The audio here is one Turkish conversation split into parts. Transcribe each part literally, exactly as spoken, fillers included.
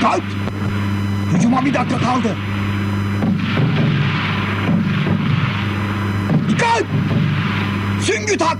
Dikkat! Hücuma bir dakika kaldı. Dikkat! Süngü tak!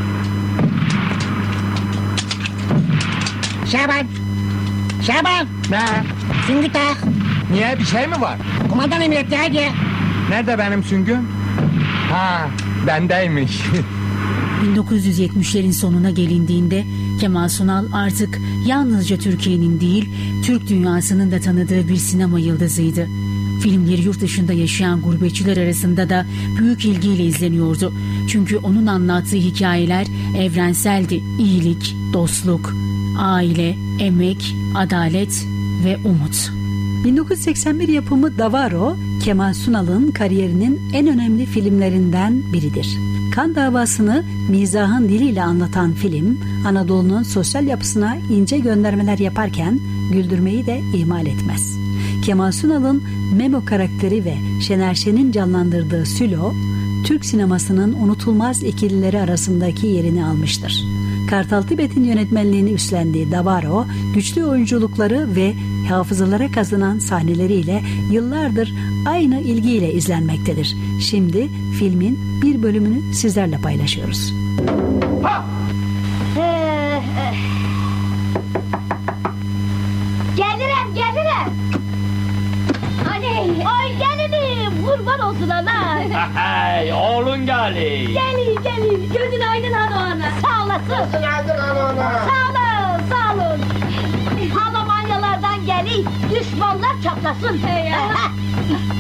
Şaban! Şaban! Ne? Süngü tak! Niye, bir şey mi var? Kumandan emretti, hadi! Nerede benim süngüm? Ha, bendeymiş. bin dokuz yüz yetmişlerin sonuna gelindiğinde Kemal Sunal artık yalnızca Türkiye'nin değil, Türk dünyasının da tanıdığı bir sinema yıldızıydı. Filmleri yurt dışında yaşayan gurbetçiler arasında da büyük ilgiyle izleniyordu. Çünkü onun anlattığı hikayeler evrenseldi. İyilik, dostluk, aile, emek, adalet ve umut. bin dokuz yüz seksen bir yapımı Davaro, Kemal Sunal'ın kariyerinin en önemli filmlerinden biridir. Kan davasını mizahın diliyle anlatan film, Anadolu'nun sosyal yapısına ince göndermeler yaparken güldürmeyi de ihmal etmez. Kemal Sunal'ın Memo karakteri ve Şener Şen'in canlandırdığı Sülo, Türk sinemasının unutulmaz ikilileri arasındaki yerini almıştır. Kartal Tibet'in yönetmenliğini üstlendiği Davaro, güçlü oyunculukları ve hafızalara kazınan sahneleriyle yıllardır aynı ilgiyle izlenmektedir. Şimdi filmin bir bölümünü sizlerle paylaşıyoruz. Gelirim, gelirim. Anne, ay gelinim, kurban olsun ana. Hey, oğlun geldi. Gelin, gelin, gözün aydın hanı ana. Sağ olasın. Gözün aydın hanı ana. Sağ olun, sağ olun. Almanyalardan gelin, düşmanlar çatlasın. Hey ya.